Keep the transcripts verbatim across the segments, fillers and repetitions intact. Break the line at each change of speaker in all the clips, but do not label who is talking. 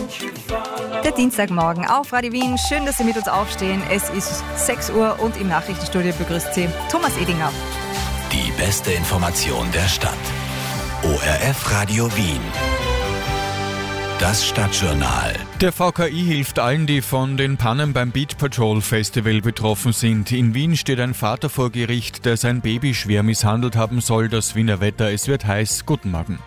Der Dienstagmorgen auf Radio Wien. Schön, dass Sie mit uns aufstehen. Es ist sechs Uhr und im Nachrichtenstudio begrüßt Sie Thomas Edinger.
Die beste Information der Stadt. O R F Radio Wien. Das Stadtjournal.
Der V K I hilft allen, die von den Pannen beim Beat Patrol Festival betroffen sind. In Wien steht ein Vater vor Gericht, der sein Baby schwer misshandelt haben soll. Das Wiener Wetter, es wird heiß. Guten Morgen.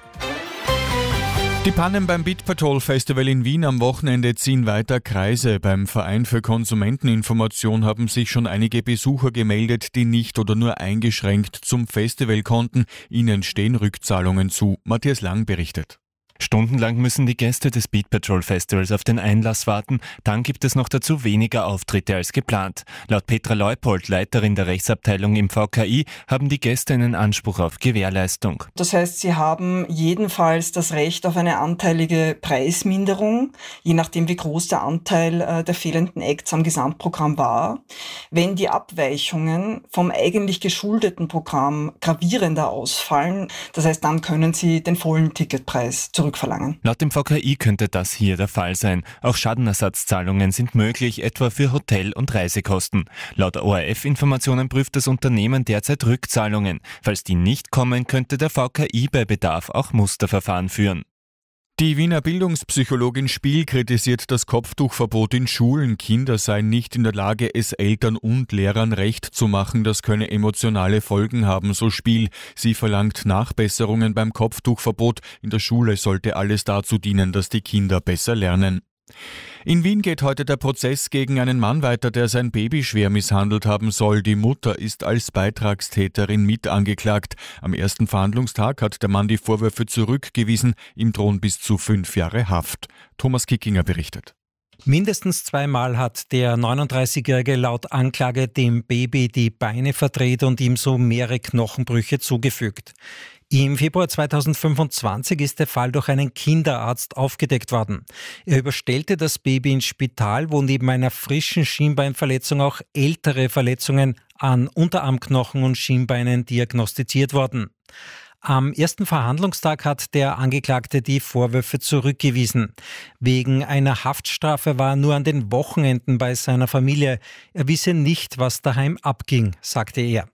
Die Pannen beim Beat Patrol Festival in Wien am Wochenende ziehen weiter Kreise. Beim Verein für Konsumenteninformation haben sich schon einige Besucher gemeldet, die nicht oder nur eingeschränkt zum Festival konnten. Ihnen stehen Rückzahlungen zu. Matthias Lang berichtet.
Stundenlang müssen die Gäste des Beat Patrol Festivals auf den Einlass warten. Dann gibt es noch dazu weniger Auftritte als geplant. Laut Petra Leupold, Leiterin der Rechtsabteilung im V K I, haben die Gäste einen Anspruch auf Gewährleistung.
Das heißt, sie haben jedenfalls das Recht auf eine anteilige Preisminderung, je nachdem wie groß der Anteil äh, der fehlenden Acts am Gesamtprogramm war. Wenn die Abweichungen vom eigentlich geschuldeten Programm gravierender ausfallen, das heißt, dann können sie den vollen Ticketpreis zurückverlangen.
Laut dem V K I könnte das hier der Fall sein. Auch Schadenersatzzahlungen sind möglich, etwa für Hotel- und Reisekosten. Laut O R F-Informationen prüft das Unternehmen derzeit Rückzahlungen. Falls die nicht kommen, könnte der V K I bei Bedarf auch Musterverfahren führen.
Die Wiener Bildungspsychologin Spiel kritisiert das Kopftuchverbot in Schulen. Kinder seien nicht in der Lage, es Eltern und Lehrern recht zu machen. Das könne emotionale Folgen haben, so Spiel. Sie verlangt Nachbesserungen beim Kopftuchverbot. In der Schule sollte alles dazu dienen, dass die Kinder besser lernen. In Wien geht heute der Prozess gegen einen Mann weiter, der sein Baby schwer misshandelt haben soll. Die Mutter ist als Beitragstäterin mit angeklagt. Am ersten Verhandlungstag hat der Mann die Vorwürfe zurückgewiesen. Ihm drohen bis zu fünf Jahre Haft. Thomas Kickinger berichtet.
Mindestens zweimal hat der neununddreißigjährige laut Anklage dem Baby die Beine verdreht und ihm so mehrere Knochenbrüche zugefügt. Im Februar zweitausendfünfundzwanzig ist der Fall durch einen Kinderarzt aufgedeckt worden. Er überstellte das Baby ins Spital, wo neben einer frischen Schienbeinverletzung auch ältere Verletzungen an Unterarmknochen und Schienbeinen diagnostiziert wurden. Am ersten Verhandlungstag hat der Angeklagte die Vorwürfe zurückgewiesen. Wegen einer Haftstrafe war er nur an den Wochenenden bei seiner Familie. Er wisse nicht, was daheim abging, sagte er.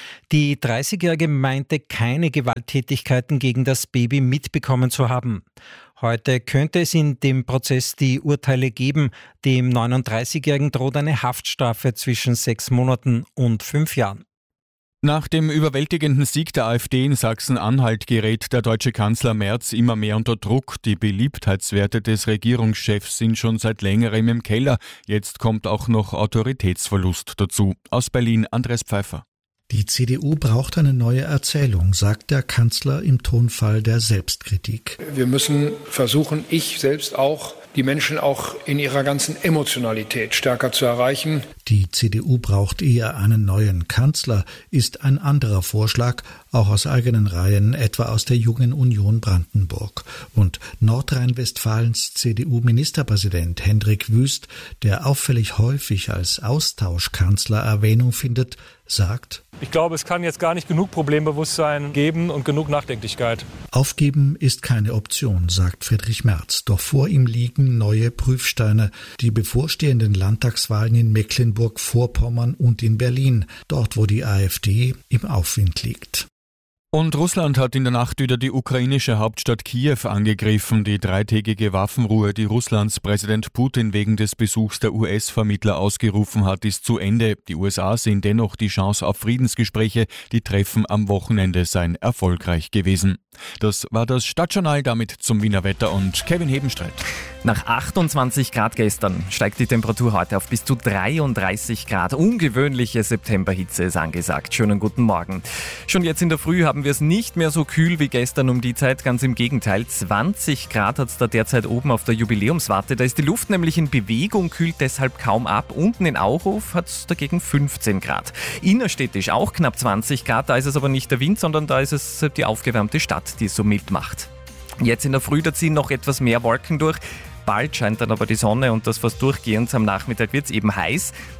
Die dreißigjährige meinte, keine Gewalttätigkeiten gegen das Baby mitbekommen zu haben. Heute könnte es in dem Prozess die Urteile geben. Dem neununddreißigjährigen droht eine Haftstrafe zwischen sechs Monaten und fünf Jahren.
Nach dem überwältigenden Sieg der AfD in Sachsen-Anhalt gerät der deutsche Kanzler Merz immer mehr unter Druck. Die Beliebtheitswerte des Regierungschefs sind schon seit längerem im Keller. Jetzt kommt auch noch Autoritätsverlust dazu. Aus Berlin Andreas Pfeiffer.
Die C D U braucht eine neue Erzählung, sagt der Kanzler im Tonfall der Selbstkritik.
Wir müssen versuchen, ich selbst auch, die Menschen auch in ihrer ganzen Emotionalität stärker zu erreichen.
Die C D U braucht eher einen neuen Kanzler, ist ein anderer Vorschlag, auch aus eigenen Reihen, etwa aus der Jungen Union Brandenburg. Und Nordrhein-Westfalens C D U-Ministerpräsident Hendrik Wüst, der auffällig häufig als Austauschkanzler Erwähnung findet, sagt:
Ich glaube, es kann jetzt gar nicht genug Problembewusstsein geben und genug Nachdenklichkeit.
Aufgeben ist keine Option, sagt Friedrich Merz. Doch vor ihm liegen neue Prüfsteine, die bevorstehenden Landtagswahlen in Mecklenburg-Vorpommern und in Berlin, dort wo die AfD im Aufwind liegt.
Und Russland hat in der Nacht wieder die ukrainische Hauptstadt Kiew angegriffen. Die dreitägige Waffenruhe, die Russlands Präsident Putin wegen des Besuchs der U S-Vermittler ausgerufen hat, ist zu Ende. Die U S A sehen dennoch die Chance auf Friedensgespräche. Die Treffen am Wochenende seien erfolgreich gewesen. Das war das Stadtjournal, damit zum Wiener Wetter und Kevin Hebenstreit.
Nach achtundzwanzig Grad gestern steigt die Temperatur heute auf bis zu dreiunddreißig Grad. Ungewöhnliche Septemberhitze ist angesagt. Schönen guten Morgen. Schon jetzt in der Früh haben wir es nicht mehr so kühl wie gestern um die Zeit. Ganz im Gegenteil, zwanzig Grad hat es da derzeit oben auf der Jubiläumswarte. Da ist die Luft nämlich in Bewegung, kühlt deshalb kaum ab. Unten in Auhof hat es dagegen fünfzehn Grad. Innerstädtisch auch knapp zwanzig Grad. Da ist es aber nicht der Wind, sondern da ist es die aufgewärmte Stadt, die es so mild macht. Jetzt in der Früh, da ziehen noch etwas mehr Wolken durch. Bald scheint dann aber die Sonne und das fast durchgehend. Am Nachmittag wird es eben heiß.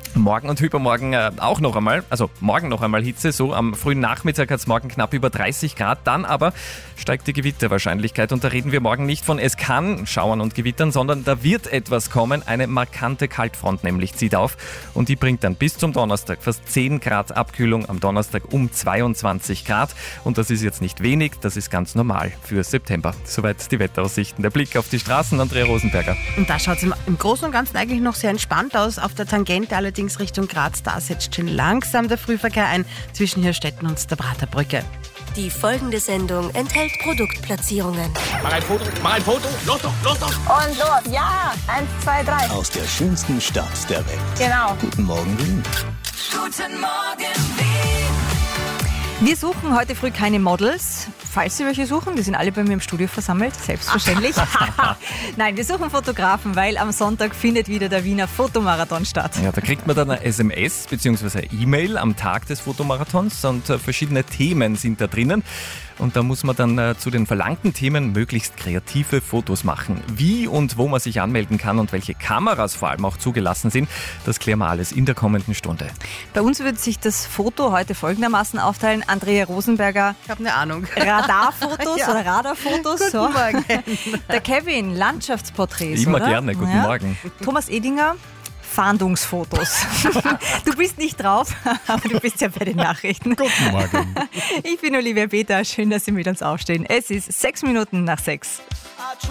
Morgen und übermorgen äh, auch noch einmal, also morgen noch einmal Hitze, so am frühen Nachmittag hat es morgen knapp über dreißig Grad, dann aber steigt die Gewitterwahrscheinlichkeit und da reden wir morgen nicht von es kann schauern und gewittern, sondern da wird etwas kommen, eine markante Kaltfront nämlich zieht auf und die bringt dann bis zum Donnerstag fast zehn Grad Abkühlung, am Donnerstag um zweiundzwanzig Grad und das ist jetzt nicht wenig, das ist ganz normal für September. Soweit die Wetteraussichten. Der Blick auf die Straßen, Andrea Rosenberger.
Und da schaut es im, im Großen und Ganzen eigentlich noch sehr entspannt aus, auf der Tangente allerdings Richtung Graz, da setzt schon langsam der Frühverkehr ein zwischen Hirstetten und der Praterbrücke.
Die folgende Sendung enthält Produktplatzierungen.
Mach ein Foto, mach ein Foto, los doch, los doch.
Und los, ja, eins, zwei, drei.
Aus der schönsten Stadt der Welt.
Genau.
Guten Morgen, Wien.
Guten Morgen, Wien. Wir suchen heute früh keine Models. Falls Sie welche suchen, die sind alle bei mir im Studio versammelt, selbstverständlich. Nein, wir suchen Fotografen, weil am Sonntag findet wieder der Wiener Fotomarathon statt.
Ja, da kriegt man dann eine S M S bzw. E-Mail am Tag des Fotomarathons und äh, verschiedene Themen sind da drinnen. Und da muss man dann äh, zu den verlangten Themen möglichst kreative Fotos machen. Wie und wo man sich anmelden kann und welche Kameras vor allem auch zugelassen sind, das klären wir alles in der kommenden Stunde.
Bei uns wird sich das Foto heute folgendermaßen aufteilen. Andrea Rosenberger.
Ich habe eine Ahnung.
Radarfotos ja. oder Radarfotos.
Guten
so.
Morgen.
Der Kevin, Landschaftsporträts.
Immer
oder?
gerne, guten
ja.
Morgen.
Thomas Edinger. Fahndungsfotos. Du bist nicht drauf, aber du bist ja bei den Nachrichten.
Guten Morgen.
Ich bin Olivia Peter. Schön, dass Sie mit uns aufstehen. Es ist sechs Minuten nach sechs.